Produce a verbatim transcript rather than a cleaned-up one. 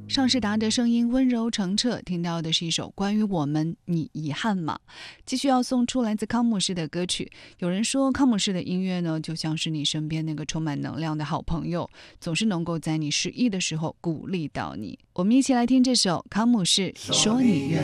尚士达的声音温柔澄澈，听到的是一首关于我们，你遗憾吗？继续要送出来自康姆士的歌曲。有人说康姆士的音乐呢，就像是你身边那个充满能量的好朋友，总是能够在你失意的时候鼓励到你。我们一起来听这首康姆士说你愿